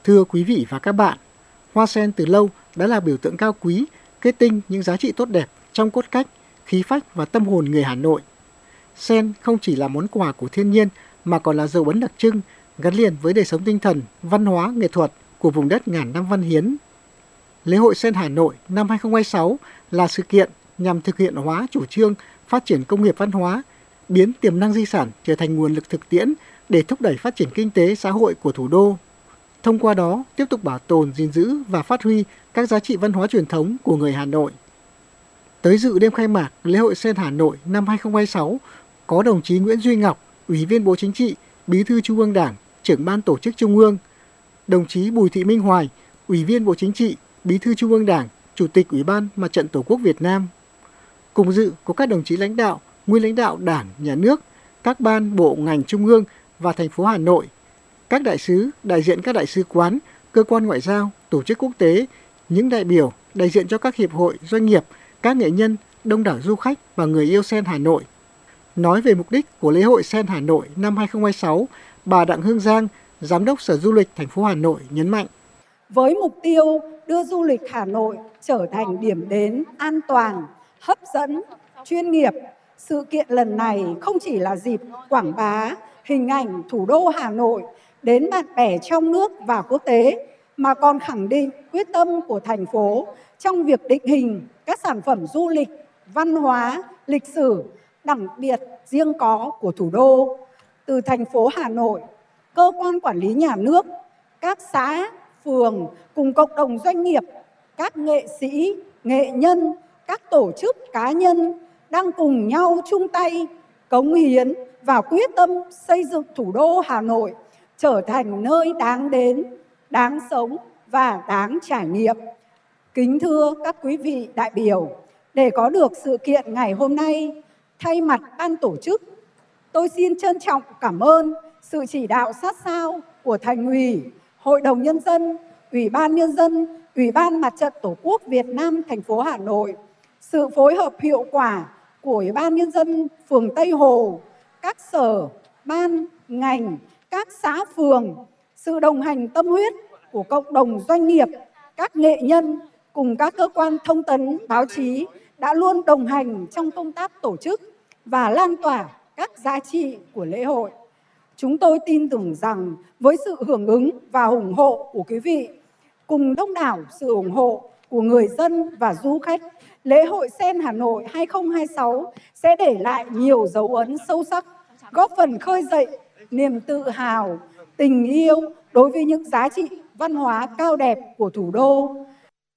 Thưa quý vị và các bạn, hoa sen từ lâu đã là biểu tượng cao quý, kết tinh những giá trị tốt đẹp trong cốt cách, khí phách và tâm hồn người Hà Nội. Sen không chỉ là món quà của thiên nhiên mà còn là dấu ấn đặc trưng gắn liền với đời sống tinh thần, văn hóa, nghệ thuật của vùng đất ngàn năm văn hiến. Lễ hội Sen Hà Nội năm 2026 là sự kiện nhằm thực hiện hóa chủ trương phát triển công nghiệp văn hóa, biến tiềm năng di sản trở thành nguồn lực thực tiễn để thúc đẩy phát triển kinh tế xã hội của thủ đô. Thông qua đó, tiếp tục bảo tồn, gìn giữ và phát huy các giá trị văn hóa truyền thống của người Hà Nội. Tới dự đêm khai mạc lễ hội Sen Hà Nội năm 2026 có đồng chí Nguyễn Duy Ngọc, Ủy viên Bộ Chính trị, Bí thư Trung ương Đảng, Trưởng ban Tổ chức Trung ương, đồng chí Bùi Thị Minh Hoài, Ủy viên Bộ Chính trị, Bí thư Trung ương Đảng, Chủ tịch Ủy ban Mặt trận Tổ quốc Việt Nam. Cùng dự có các đồng chí lãnh đạo, nguyên lãnh đạo Đảng, Nhà nước, các ban, bộ, ngành Trung ương và thành phố Hà Nội, các đại sứ, đại diện các đại sứ quán, cơ quan ngoại giao, tổ chức quốc tế, những đại biểu, đại diện cho các hiệp hội, doanh nghiệp, các nghệ nhân, đông đảo du khách và người yêu sen Hà Nội. Nói về mục đích của lễ hội Sen Hà Nội năm 2026, bà Đặng Hương Giang, Giám đốc Sở Du lịch thành phố Hà Nội nhấn mạnh. Với mục tiêu đưa du lịch Hà Nội trở thành điểm đến an toàn, hấp dẫn, chuyên nghiệp, sự kiện lần này không chỉ là dịp quảng bá hình ảnh thủ đô Hà Nội đến bạn bè trong nước và quốc tế, mà còn khẳng định quyết tâm của thành phố trong việc định hình các sản phẩm du lịch, văn hóa, lịch sử, đặc biệt riêng có của thủ đô. Từ thành phố Hà Nội, cơ quan quản lý nhà nước, các xã, phường cùng cộng đồng doanh nghiệp, các nghệ sĩ, nghệ nhân, các tổ chức cá nhân đang cùng nhau chung tay, cống hiến và quyết tâm xây dựng thủ đô Hà Nội trở thành nơi đáng đến, đáng sống và đáng trải nghiệm. Kính thưa các quý vị đại biểu, để có được sự kiện ngày hôm nay, thay mặt ban tổ chức, tôi xin trân trọng cảm ơn sự chỉ đạo sát sao của Thành ủy, Hội đồng Nhân dân, Ủy ban Nhân dân, Ủy ban Mặt trận Tổ quốc Việt Nam thành phố Hà Nội, sự phối hợp hiệu quả của Ủy ban Nhân dân phường Tây Hồ, các sở, ban, ngành, các xã phường, sự đồng hành tâm huyết của cộng đồng doanh nghiệp, các nghệ nhân cùng các cơ quan thông tấn, báo chí đã luôn đồng hành trong công tác tổ chức và lan tỏa các giá trị của lễ hội. Chúng tôi tin tưởng rằng với sự hưởng ứng và ủng hộ của quý vị, cùng đông đảo sự ủng hộ của người dân và du khách, lễ hội Sen Hà Nội 2026 sẽ để lại nhiều dấu ấn sâu sắc, góp phần khơi dậy niềm tự hào, tình yêu đối với những giá trị văn hóa cao đẹp của thủ đô.